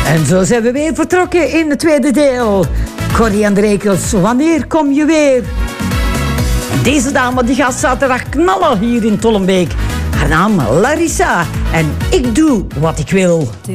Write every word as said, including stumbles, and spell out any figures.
En zo zijn we weer vertrokken in het tweede deel. Corrie en de Rekels, wanneer kom je weer? Deze dame die gaat zaterdag knallen hier in Tollenbeek. Haar naam Larissa. En ik doe wat ik wil.